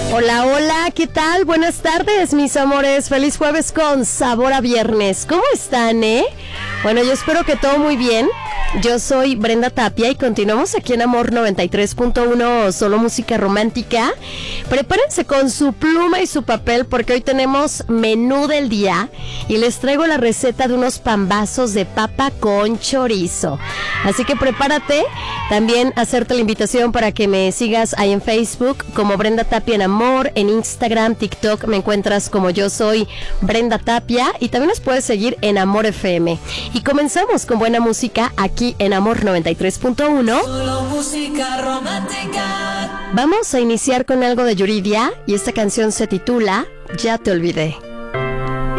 Hola, hola, ¿qué tal? Buenas tardes, mis amores. Feliz jueves con sabor a viernes. ¿Cómo están, Bueno, yo espero que todo muy bien. Yo soy Brenda Tapia y continuamos aquí en Amor 93.1, solo música romántica. Prepárense con su pluma y su papel porque hoy tenemos menú del día y les traigo la receta de unos pambazos de papa con chorizo. Así que prepárate. También hacerte la invitación para que me sigas ahí en Facebook como Brenda Tapia en Amor, en Instagram, TikTok me encuentras como yo soy Brenda Tapia y también nos puedes seguir en Amor FM. Y comenzamos con buena música aquí en Amor 93.1. Solo música romántica. Vamos a iniciar con algo de Yuridia y esta canción se titula Ya te olvidé.